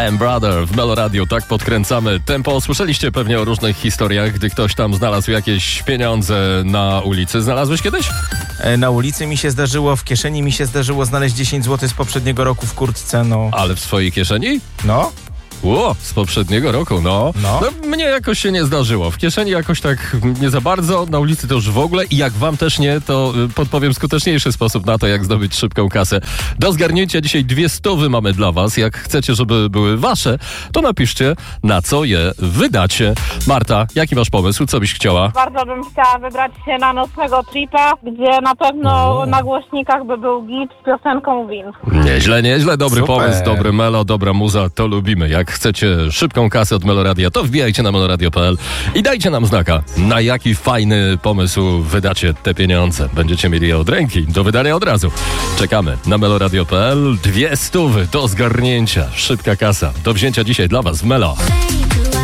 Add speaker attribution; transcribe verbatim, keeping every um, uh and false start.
Speaker 1: M Brother w Melo Radio, tak podkręcamy tempo. Słyszeliście pewnie o różnych historiach, gdy ktoś tam znalazł jakieś pieniądze na ulicy. Znalazłeś kiedyś?
Speaker 2: Na ulicy mi się zdarzyło, w kieszeni mi się zdarzyło znaleźć dziesięć złotych z poprzedniego roku w kurtce, no.
Speaker 1: Ale w swojej kieszeni?
Speaker 2: No.
Speaker 1: Ło, z poprzedniego roku, no.
Speaker 2: No.
Speaker 1: no. Mnie jakoś się nie zdarzyło. W kieszeni jakoś tak nie za bardzo, na ulicy to już w ogóle i jak wam też nie, to podpowiem skuteczniejszy sposób na to, jak zdobyć szybką kasę. Do zgarnięcia dzisiaj dwie stówy mamy dla was. Jak chcecie, żeby były wasze, to napiszcie, na co je wydacie. Marta, jaki masz pomysł? Co byś chciała?
Speaker 3: Bardzo bym chciała wybrać się na nocnego tripa, gdzie na pewno
Speaker 1: O.
Speaker 3: na głośnikach by był git z piosenką Win.
Speaker 1: Nieźle, nieźle. Dobry
Speaker 2: Super.
Speaker 1: pomysł, dobry melo, dobra muza, to lubimy. Jak chcecie szybką kasę od Meloradia, to wbijajcie na meloradio kropka p l i dajcie nam znaka, na jaki fajny pomysł wydacie te pieniądze. Będziecie mieli je od ręki, do wydania od razu. Czekamy na meloradio kropka p l. Dwie stówy do zgarnięcia. Szybka kasa. Do wzięcia dzisiaj dla was w Melo.